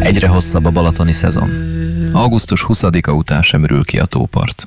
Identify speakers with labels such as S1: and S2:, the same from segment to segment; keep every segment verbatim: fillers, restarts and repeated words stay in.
S1: Egyre hosszabb a balatoni szezon.
S2: augusztus huszadika után sem ürül ki a tópart.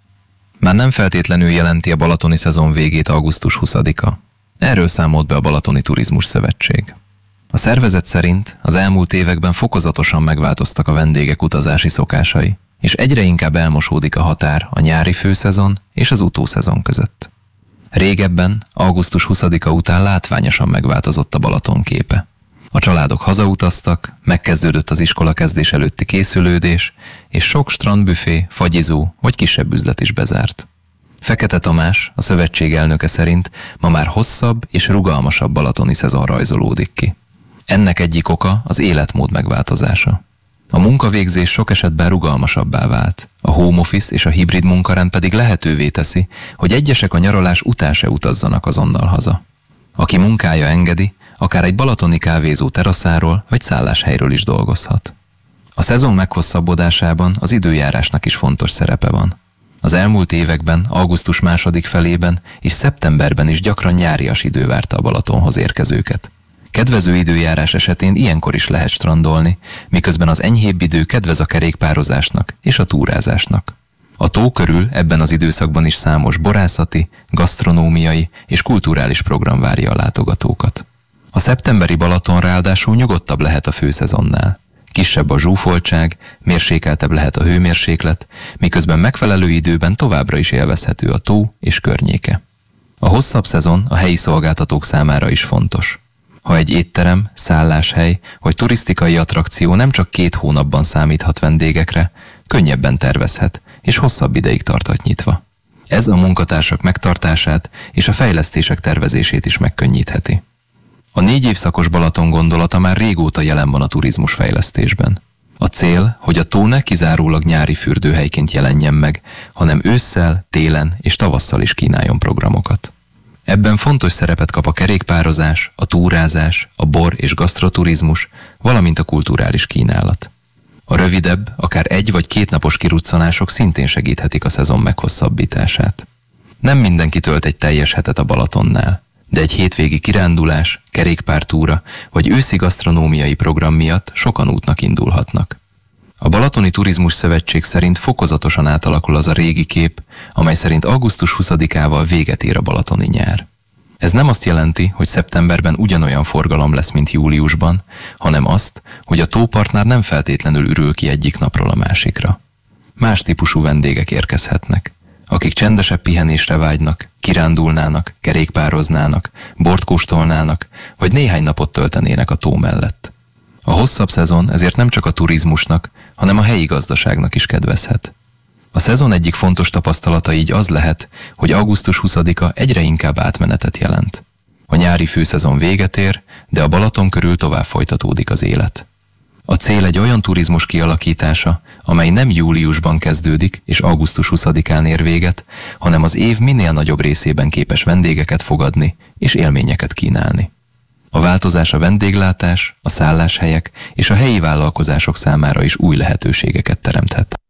S2: Már nem feltétlenül jelenti a balatoni szezon végét augusztus huszadika. Erről számolt be a Balatoni Turizmus Szövetség. A szervezet szerint az elmúlt években fokozatosan megváltoztak a vendégek utazási szokásai, és egyre inkább elmosódik a határ a nyári főszezon és az utószezon között. Régebben, augusztus huszadika után látványosan megváltozott a Balaton képe. A családok hazautaztak, megkezdődött az iskola kezdés előtti készülődés, és sok strandbüfé, fagyizó vagy kisebb üzlet is bezárt. Fekete Tamás, a szövetség elnöke szerint ma már hosszabb és rugalmasabb balatoni szezon rajzolódik ki. Ennek egyik oka az életmód megváltozása. A munkavégzés sok esetben rugalmasabbá vált, a home office és a hibrid munkarend pedig lehetővé teszi, hogy egyesek a nyaralás után se utazzanak azonnal haza. Aki munkája engedi, akár egy balatoni kávézó teraszáról vagy szálláshelyről is dolgozhat. A szezon meghosszabbodásában az időjárásnak is fontos szerepe van. Az elmúlt években, augusztus második felében és szeptemberben is gyakran nyárias idő várta a Balatonhoz érkezőket. Kedvező időjárás esetén ilyenkor is lehet strandolni, miközben az enyhébb idő kedvez a kerékpározásnak és a túrázásnak. A tó körül ebben az időszakban is számos borászati, gasztronómiai és kulturális program várja a látogatókat. A szeptemberi Balaton ráadásul nyugodtabb lehet a főszezonnál. Kisebb a zsúfoltság, mérsékeltebb lehet a hőmérséklet, miközben megfelelő időben továbbra is élvezhető a tó és környéke. A hosszabb szezon a helyi szolgáltatók számára is fontos. Ha egy étterem, szálláshely vagy turisztikai attrakció nem csak két hónapban számíthat vendégekre, könnyebben tervezhet és hosszabb ideig tarthat nyitva. Ez a munkatársak megtartását és a fejlesztések tervezését is megkönnyítheti. A négy évszakos Balaton gondolata már régóta jelen van a turizmus fejlesztésben. A cél, hogy a tó ne kizárólag nyári fürdőhelyként jelenjen meg, hanem ősszel, télen és tavasszal is kínáljon programokat. Ebben fontos szerepet kap a kerékpározás, a túrázás, a bor- és gasztroturizmus, valamint a kulturális kínálat. A rövidebb, akár egy vagy két napos kiruccanások szintén segíthetik a szezon meghosszabbítását. Nem mindenki tölt egy teljes hetet a Balatonnál, de egy hétvégi kirándulás, kerékpártúra vagy őszi gasztronómiai program miatt sokan útnak indulhatnak. A Balatoni Turizmus Szövetség szerint fokozatosan átalakul az a régi kép, amely szerint augusztus huszadikával véget ér a balatoni nyár. Ez nem azt jelenti, hogy szeptemberben ugyanolyan forgalom lesz, mint júliusban, hanem azt, hogy a tópartnál nem feltétlenül ürül ki egyik napról a másikra. Más típusú vendégek érkezhetnek, akik csendesebb pihenésre vágynak, kirándulnának, kerékpároznának, bort kóstolnának, vagy néhány napot töltenének a tó mellett. A hosszabb szezon ezért nem csak a turizmusnak, hanem a helyi gazdaságnak is kedvezhet. A szezon egyik fontos tapasztalata így az lehet, hogy augusztus huszadika egyre inkább átmenetet jelent. A nyári főszezon véget ér, de a Balaton körül tovább folytatódik az élet. A cél egy olyan turizmus kialakítása, amely nem júliusban kezdődik és augusztus huszadikán ér véget, hanem az év minél nagyobb részében képes vendégeket fogadni és élményeket kínálni. A változás a vendéglátás, a szálláshelyek és a helyi vállalkozások számára is új lehetőségeket teremthet.